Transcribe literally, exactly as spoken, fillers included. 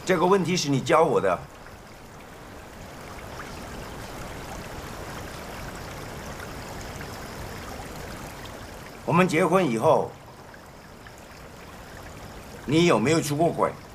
这个问题是你教我的。我们结婚以后，你有没有出过轨？